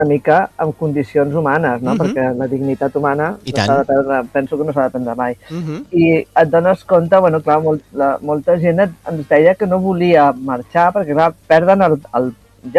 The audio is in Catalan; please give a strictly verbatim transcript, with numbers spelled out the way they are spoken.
una mica en condicions humanes, no? Mhm. Perquè la dignitat humana I no tant. s'ha de perdre, penso que no s'ha de prendre mai. Mhm. I et dones compte, bueno, clar, molt, la, molta gent et, ens deia que no volia marxar perquè, clar, perden el, el